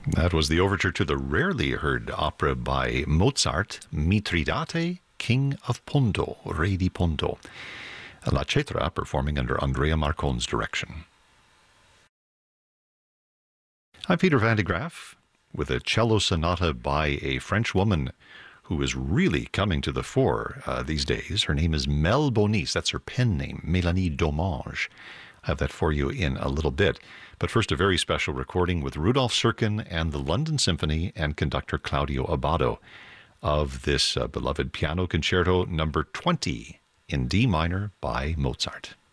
That was the overture to the rarely heard opera by Mozart, Mitridate, King of Ponto, Re di Ponto. La Cetra performing under Andrea Marcon's direction. I'm Peter Van de Graaff with a cello sonata by a French woman who is really coming to the fore these days. Her name is Mel Bonis. That's her pen name, Mélanie Domange. I have that for you in a little bit. But first, a very special recording with Rudolf Serkin and the London Symphony and conductor Claudio Abbado of this beloved piano concerto number 20 in D minor by Mozart.